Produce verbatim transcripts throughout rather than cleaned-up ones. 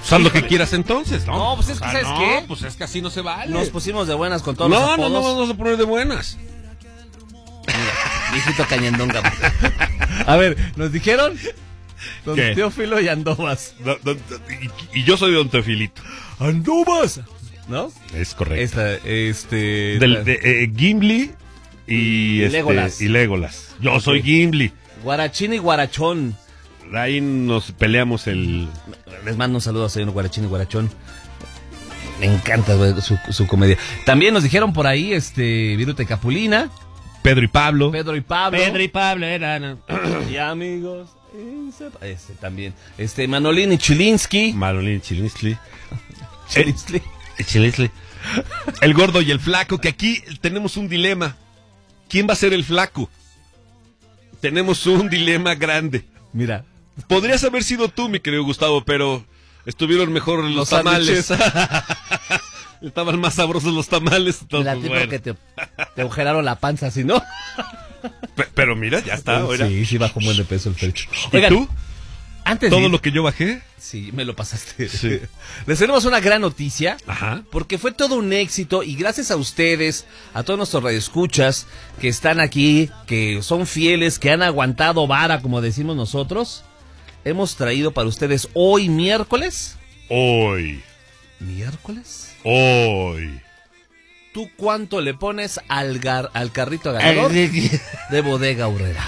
Pues haz lo que quieras entonces, ¿no? No, pues es que, o sea, ¿sabes no, qué? pues es que así no se vale. Nos pusimos de buenas con todos no, los apodos. No, no, no, vamos a poner de buenas. Viejito cañandonga. A ver, nos dijeron Don ¿Qué? Teófilo y Andovas. No, no, y, y yo soy Don Teofilito. ¡Andovas! ¿No? Es correcto. Esta, este... Del, de, eh, Gimli y, Y este, Legolas. y Legolas. Yo Ok. soy Gimli. Guarachín y Guarachón. Ahí nos peleamos el... Les mando un saludo a señor Guarachín y Guarachón. Me encanta, güey, su, su comedia. También nos dijeron por ahí, este, Viruta y Capulina. Pedro y Pablo. Pedro y Pablo. Pedro y Pablo eran... Y amigos. Este también. Este, Manolín y Chilinsky. Marolín Chilinsky. Chilinsky. Chilinsky. El gordo y el flaco, que aquí tenemos un dilema. ¿Quién va a ser el flaco? Tenemos un dilema grande. Mira. Podrías haber sido tú, mi querido Gustavo, pero estuvieron mejor los, Los tamales. Estaban más sabrosos los tamales. Entonces, La pues, tipo bueno. que te, te agujeraron la panza, ¿sí no? Pe- Pero mira, ya está. Oiga. Sí, sí bajó un buen de peso el Fercho. ¿Y Oigan, tú? antes ¿Todo de ir- lo que yo bajé? Sí, me lo pasaste. Sí. Les tenemos una gran noticia. Ajá. Porque fue todo un éxito y gracias a ustedes, a todos nuestros radioescuchas que están aquí, que son fieles, que han aguantado vara, como decimos nosotros, hemos traído para ustedes hoy miércoles. Hoy. ¿Miércoles? Hoy. ¿Tú cuánto le pones al, gar- al carrito ganador de Bodega Aurrera?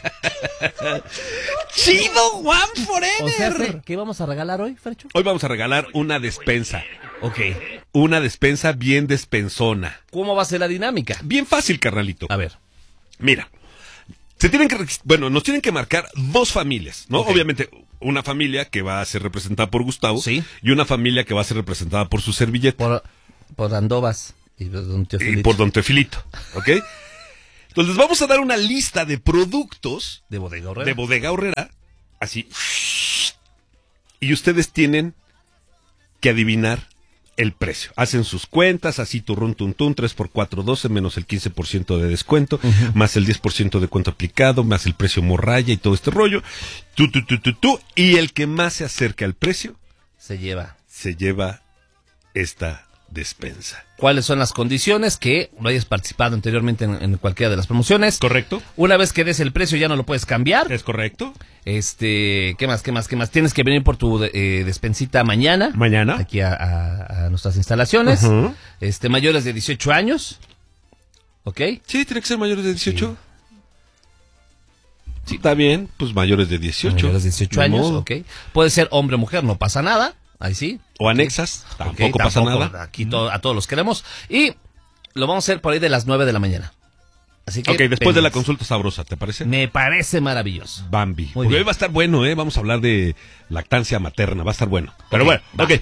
¡Chido, One Forever! O sea, ¿qué- ¿qué vamos a regalar hoy, Fercho? Hoy vamos a regalar una despensa. Ok. Una despensa bien despensona. ¿Cómo va a ser la dinámica? Bien fácil, carnalito. A ver. Mira, se tienen que, regist- bueno, nos tienen que marcar dos familias, ¿no? Ok. Obviamente, una familia que va a ser representada por Gustavo. Sí. Y una familia que va a ser representada por su servilleta. Por, por Andovas y por Don Y Teofilito. por Don Teofilito, ¿ok? Entonces les vamos a dar una lista de productos De Bodega Aurrera. de Bodega Aurrera, así. Y ustedes tienen que adivinar el precio. Hacen sus cuentas, así turrún, tun, tun, tres por cuatro, doce, menos el quince por ciento de descuento, uh-huh. más el diez por ciento de cuento aplicado, más el precio morralla y todo este rollo. Tú, tú, tú, tú, tú. Y el que más se acerque al precio, Se lleva. se lleva esta despensa. ¿Cuáles son las condiciones? Que no hayas participado anteriormente en, en cualquiera de las promociones. ¿Correcto? Una vez que des el precio ya no lo puedes cambiar. ¿Es correcto? Este, ¿qué más, qué más, qué más? Tienes que venir por tu eh, despensita mañana. Mañana. Aquí a, a, a nuestras instalaciones. Uh-huh. Este, mayores de dieciocho años. ¿Ok? Sí, tiene que ser mayores de dieciocho. Sí. Sí, está bien, pues mayores de dieciocho. Mayores de dieciocho Ni años, modo. ok. Puede ser hombre o mujer, no pasa nada. Ahí sí. O anexas, Ok, tampoco pasa tampoco, nada. Aquí to- a todos los queremos. Y lo vamos a hacer por ahí de las nueve de la mañana. Así que Ok, después de la pendientes. consulta sabrosa, ¿te parece? Me parece maravilloso. Bambi. Muy Porque bien. hoy va a estar bueno, ¿eh? Vamos a hablar de lactancia materna, va a estar bueno. Pero Ok, bueno, va. ok.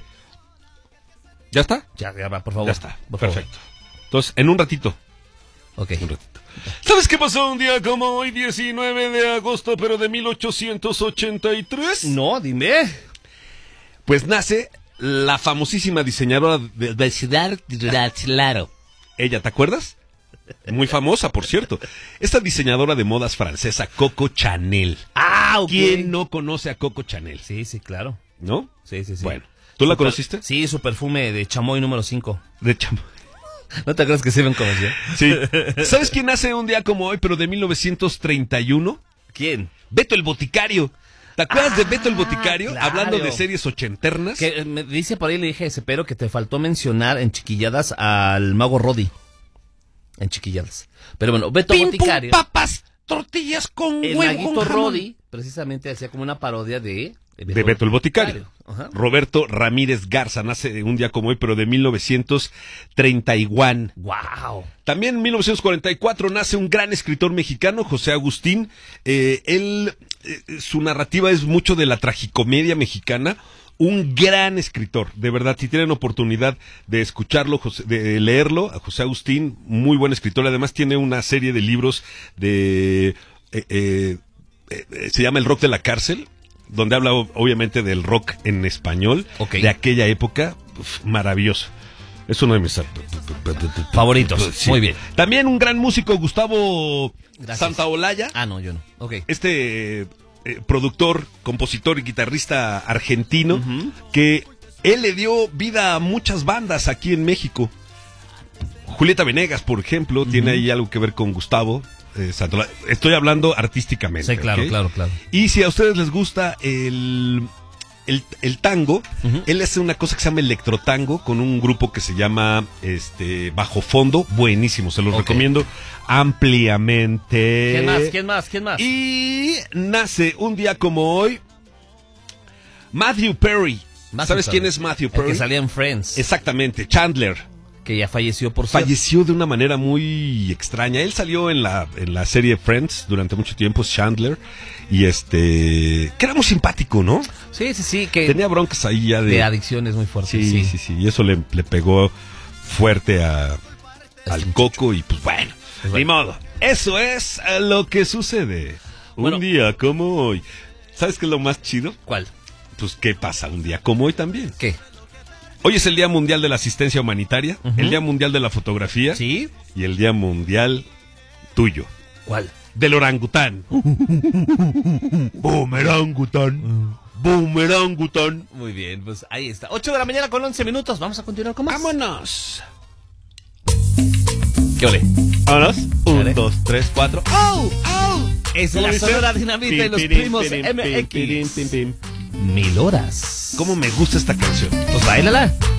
¿Ya está? Ya, ya va, por favor. Ya está, por favor. perfecto. Entonces, en un ratito, Ok. un ratito. ¿Sabes qué pasó un día como hoy, diecinueve de agosto, pero de mil ochocientos ochenta y tres? No, dime. Pues nace la famosísima diseñadora de, de Ciudad Claro. Ella, ¿te acuerdas? Muy famosa, por cierto. Esta diseñadora de modas francesa, Coco Chanel. Ah, ok. ¿Quién no conoce a Coco Chanel? Sí, sí, claro. ¿No? Sí, sí, sí. Bueno, ¿tú la Su per- conociste? Sí, su perfume de chamoy número cinco. De chamo. ¿No te acuerdas que se ven como yo? Sí. ¿Sabes quién nace un día como hoy, pero de mil novecientos treinta y uno? ¿Quién? Beto el Boticario. ¿Te acuerdas Ah, de Beto el Boticario? claro. Hablando de series ochenternas. Que eh, me dice por ahí, le dije ese pero que te faltó mencionar en chiquilladas al mago Roddy. En chiquilladas. Pero bueno, Beto Pim, pum, Boticario. papas, tortillas con El huevo. maguito con jamón. Roddy, precisamente hacía como una parodia de... De Beto el Boticario. Ajá. Roberto Ramírez Garza nace un día como hoy, pero de mil novecientos treinta y uno. ¡Wow! También en mil novecientos cuarenta y cuatro nace un gran escritor mexicano, José Agustín. Eh, él, eh, su narrativa es mucho de la tragicomedia mexicana. Un gran escritor, de verdad, si tienen oportunidad de escucharlo, José- de leerlo, a José Agustín, muy buen escritor. Además tiene una serie de libros de... eh, eh, eh, se llama El Rock de la Cárcel, donde habla o- obviamente del rock en español, Ok. de aquella época. Uf, maravilloso. Es uno de mis Favoritos. Sí. Muy bien. También un gran músico, Gustavo Gracias. Santaolalla, Ah, no, yo no. Ok. este eh, productor, compositor y guitarrista argentino, Ujú. que Él le dio vida a muchas bandas aquí en México. Julieta Venegas, por ejemplo, uh-huh. tiene ahí algo que ver con Gustavo eh, Santaolalla. Estoy hablando artísticamente. Sí, claro, ¿okay? claro, claro. Y si a ustedes les gusta el, el, el tango, uh-huh. él hace una cosa que se llama electrotango con un grupo que se llama este Bajo Fondo. Buenísimo, se los okay. recomiendo ampliamente. ¿Quién más? ¿Quién más? ¿Quién más? Y nace un día como hoy Matthew Perry. Matthew ¿Sabes Perry. quién es Matthew Perry? El que salía en Friends. Exactamente, Chandler. Que ya falleció por ser. Falleció de una manera muy extraña. Él salió en la, en la serie Friends durante mucho tiempo, Chandler. Y este... que era muy simpático, ¿no? Sí, sí, sí. Que tenía broncas ahí ya de... de adicciones muy fuertes. Sí, sí, sí. sí. Y eso le, le pegó fuerte a, al coco y pues bueno, pues bueno, ni modo. Eso es lo que sucede bueno, un día como hoy. ¿Sabes qué es lo más chido? ¿Cuál? Pues ¿qué pasa un día como hoy también? ¿Qué? Hoy es el Día Mundial de la Asistencia Humanitaria, uh-huh. el Día Mundial de la Fotografía ¿Sí? y el Día Mundial tuyo. ¿Cuál? Del orangután. Boomerangután. Boomerangután. Muy bien, pues ahí está. ocho de la mañana con once minutos. Vamos a continuar con más. ¡Vámonos! ¿Qué ole? ¿Vámonos? Un, dos, tres, cuatro. ¡Oh! ¡Oh! Es la Sonora Dinamita y los primos M X. Mil horas. ¿Cómo me gusta esta canción? Pues báilala.